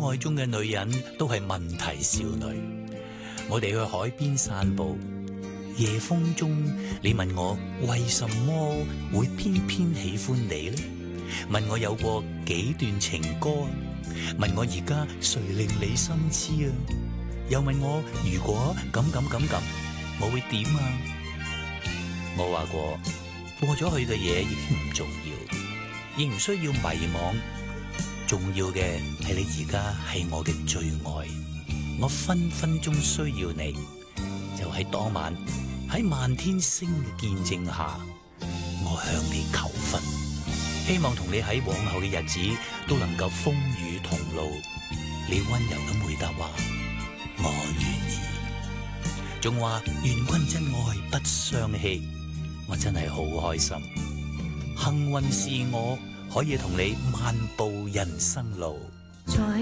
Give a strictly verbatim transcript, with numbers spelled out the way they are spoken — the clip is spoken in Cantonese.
愛中嘅女人都係問題少女。我哋去海邊散步，夜風中你問我為什麼會偏偏喜歡你呢？問我有過幾段情歌，問我而家誰令你心痴啊？又問我如果咁咁咁咁，我會點啊？我話過，過咗去嘅嘢已經唔重要，亦唔需要迷惘。重要嘅係你而家係我嘅最愛，我分分鐘需要你。就喺當晚，喺漫天星嘅見證下，我向你求婚，希望同你喺往後嘅日子都能夠風雨同路。你溫柔咁回答話我願意，仲話願君真愛不相欺。我真係好開心，幸運是我可以同你漫步人生路。